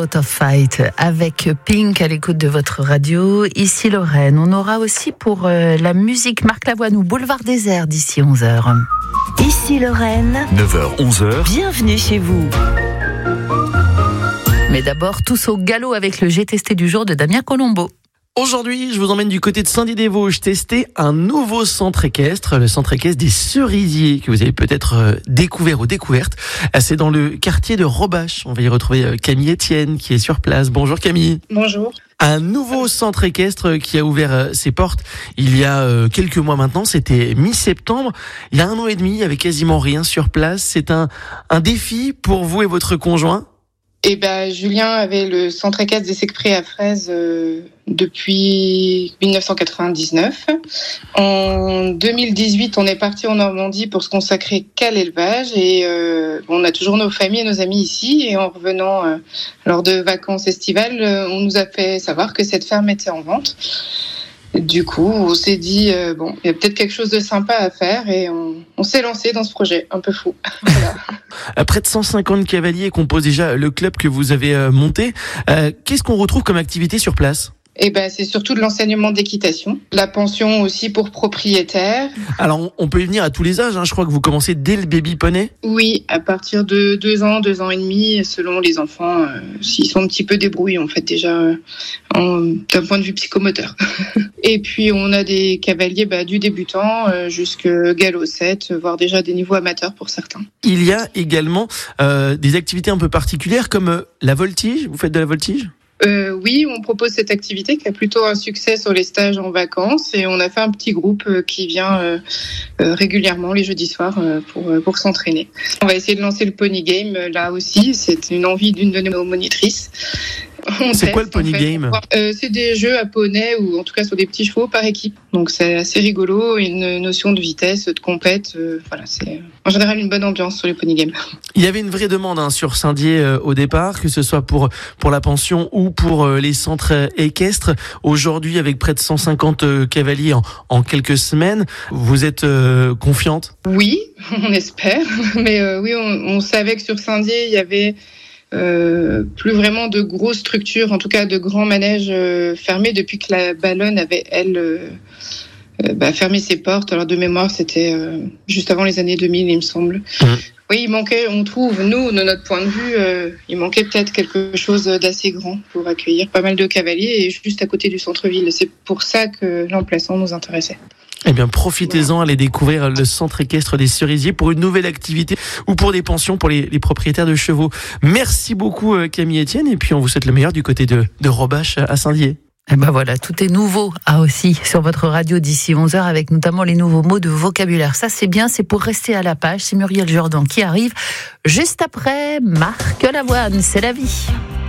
Out of Fight avec Pink à l'écoute de votre radio. Ici Lorraine, on aura aussi pour la musique Marc Lavoine ou Boulevard Désert d'ici 11h. Ici Lorraine, 9h, 11h. Bienvenue chez vous. Mais d'abord, tous au galop avec le GTST du jour de Damien Colombo. Aujourd'hui, je vous emmène du côté de Saint-Dié-des-Vosges tester un nouveau centre équestre, le centre équestre des Cerisiers, que vous avez peut-être découvert ou découverte. C'est dans le quartier de Robache. On va y retrouver Camille Etienne qui est sur place. Bonjour Camille. Bonjour. Un nouveau centre équestre qui a ouvert ses portes il y a quelques mois maintenant, c'était mi-septembre. Il y a 1 an et demi, il y avait quasiment rien sur place. C'est un défi pour vous et votre conjoint? Julien avait le centre équestre des Secprés à Fraise depuis 1999. En 2018, on est parti en Normandie pour se consacrer qu'à l'élevage et on a toujours nos familles et nos amis ici. Et en revenant lors de vacances estivales, on nous a fait savoir que cette ferme était en vente. Du coup, on s'est dit, il y a peut-être quelque chose de sympa à faire et on s'est lancé dans ce projet un peu fou. Voilà. Près de 150 cavaliers composent déjà le club que vous avez monté. Qu'est-ce qu'on retrouve comme activité sur place ? C'est surtout de l'enseignement d'équitation, la pension aussi pour propriétaires. Alors, on peut y venir à tous les âges, hein. Je crois que vous commencez dès le baby poney. Oui, à partir de 2 ans et demi, selon les enfants, s'ils sont un petit peu débrouillés, en fait, déjà, d'un point de vue psychomoteur. Et puis, on a des cavaliers du débutant jusqu'à galop 7, voire déjà des niveaux amateurs pour certains. Il y a également des activités un peu particulières comme la voltige. Vous faites de la voltige ? Oui, on propose cette activité qui a plutôt un succès sur les stages en vacances et on a fait un petit groupe qui vient régulièrement les jeudis soirs pour s'entraîner. On va essayer de lancer le pony game là aussi, c'est une envie d'une de nos monitrices. C'est quoi le pony game ? C'est des jeux à poney ou en tout cas sur des petits chevaux par équipe. Donc c'est assez rigolo, une notion de vitesse, de compète. C'est en général une bonne ambiance sur les pony games. Il y avait une vraie demande sur Saint-Dié au départ, que ce soit pour la pension ou pour les centres équestres. Aujourd'hui, avec près de 150 cavaliers en quelques semaines, vous êtes confiante ? Oui, on espère. Mais oui, on savait que sur Saint-Dié, il y avait plus vraiment de grosses structures, en tout cas de grands manèges fermés depuis que la Ballonne avait, elle, fermé ses portes. Alors de mémoire, c'était juste avant les années 2000, il me semble. Oui, il manquait, on trouve, nous, de notre point de vue, il manquait peut-être quelque chose d'assez grand pour accueillir pas mal de cavaliers et juste à côté du centre-ville. C'est pour ça que l'emplacement nous intéressait. Eh bien, profitez-en, allez découvrir le centre équestre des Cerisiers pour une nouvelle activité ou pour des pensions pour les propriétaires de chevaux. Merci beaucoup Camille Etienne et puis on vous souhaite le meilleur du côté de Robache à Saint-Dié. Et voilà, tout est nouveau aussi sur votre radio d'ici 11h avec notamment les nouveaux mots de vocabulaire. Ça c'est bien, c'est pour rester à la page. C'est Muriel Jourdan qui arrive juste après Marc Lavoine, c'est la vie.